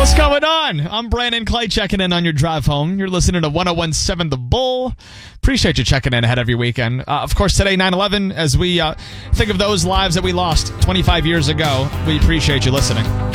What's going on? I'm Brandon Clay checking in on your drive home. You're listening to 101.7 The Bull. Appreciate you checking in ahead of your weekend. Of course, today, 9/11, as we think of those lives that we lost 25 years ago, we appreciate you listening.